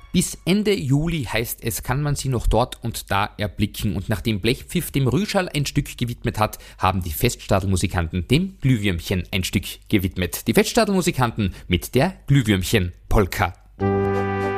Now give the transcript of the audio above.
Bis Ende Juli, heißt es, kann man sie noch dort und da erblicken. Und nachdem Blechpfiff dem Rüschal ein Stück gewidmet hat, haben die Feststadelmusikanten dem Glühwürmchen ein Stück gewidmet. Die Feststadelmusikanten mit der Glühwürmchen-Polka.